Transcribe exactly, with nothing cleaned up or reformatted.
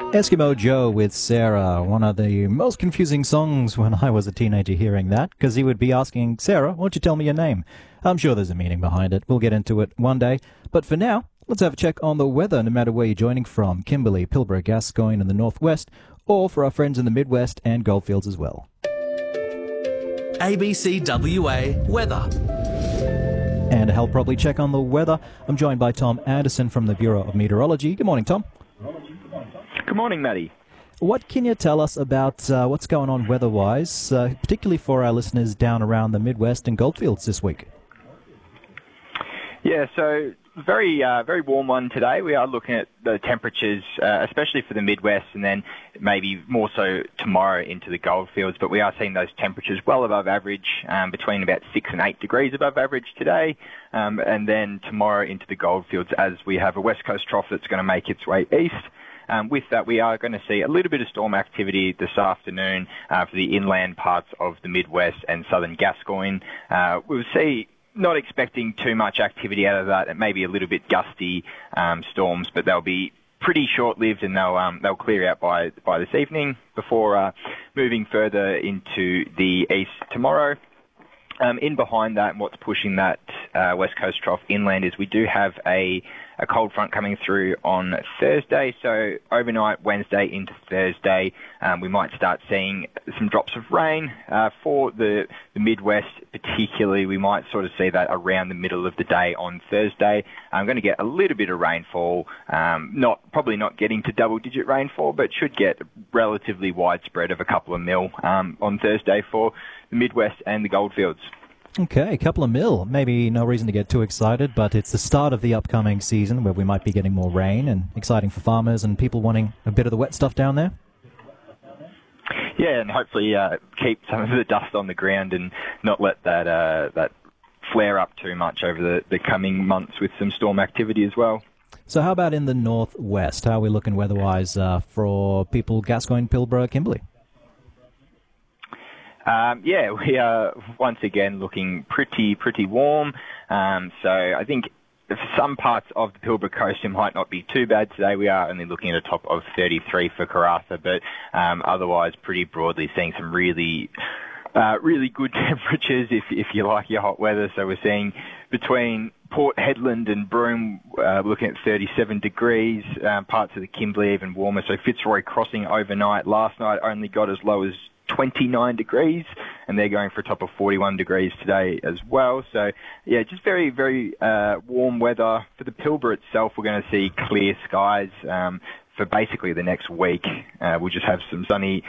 Eskimo Joe with Sarah, one of the most confusing songs when I was a teenager hearing that, because he would be asking, Sarah, won't you tell me your name? I'm sure there's a meaning behind it. We'll get into it one day. But for now, let's have a check on the weather, no matter where you're joining from, Kimberley, Pilbara, Gascoyne in the northwest, or for our friends in the Midwest and Goldfields as well. A B C W A Weather. And to help probably check on the weather, I'm joined by Tom Anderson from the Bureau of Meteorology. Good morning, Tom. Good morning, Matty. What can you tell us about uh, what's going on weather-wise, uh, particularly for our listeners down around the Midwest and Goldfields this week? Yeah, so very uh, very warm one today. We are looking at the temperatures, uh, especially for the Midwest, and then maybe more so tomorrow into the Goldfields. But we are seeing those temperatures well above average, um, between about six and eight degrees above average today, um, and then tomorrow into the Goldfields as we have a west coast trough that's going to make its way east. Um, with that, we are going to see a little bit of storm activity this afternoon uh, for the inland parts of the Midwest and southern Gascoyne. Uh, we'll see. Not expecting too much activity out of that. It may be a little bit gusty um, storms, but they'll be pretty short-lived and they'll um, they'll clear out by by this evening before uh, moving further into the east tomorrow. Um, in behind that, and what's pushing that uh, west coast trough inland is we do have a, a cold front coming through on Thursday. So overnight, Wednesday into Thursday, um, we might start seeing some drops of rain uh, for the, the Midwest. Particularly, we might sort of see that around the middle of the day on Thursday. I'm going to get a little bit of rainfall, um, not probably not getting to double-digit rainfall, but should get relatively widespread of a couple of mil um, on Thursday for the Midwest and the Goldfields. Okay, a couple of mil. Maybe no reason to get too excited, but it's the start of the upcoming season where we might be getting more rain, and exciting for farmers and people wanting a bit of the wet stuff down there. Yeah, and hopefully uh, keep some of the dust on the ground and not let that uh, that flare up too much over the, the coming months with some storm activity as well. So how about in the northwest? How are we looking weather-wise uh, for people Gascoyne, Pilbara, Kimberley? Um, yeah, we are once again looking pretty, pretty warm. Um, so I think for some parts of the Pilbara coast, it might not be too bad today. We are only looking at a top of thirty-three for Karratha, but um, otherwise pretty broadly seeing some really uh, really good temperatures if, if you like your hot weather. So we're seeing between Port Hedland and Broome, uh, looking at thirty-seven degrees, um, parts of the Kimberley even warmer. So Fitzroy Crossing overnight last night only got as low as twenty-nine degrees, and they're going for a top of forty-one degrees today as well. So, yeah, just very, very uh, warm weather. For the Pilbara itself, we're going to see clear skies um, for basically the next week. Uh, we'll just have some sunny